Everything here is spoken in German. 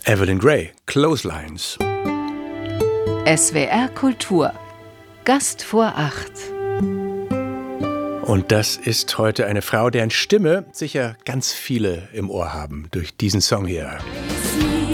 Evelyn Gray, Clotheslines. SWR Kultur. Gast vor 8. Und das ist heute eine Frau, deren Stimme sicher ganz viele im Ohr haben durch diesen Song hier.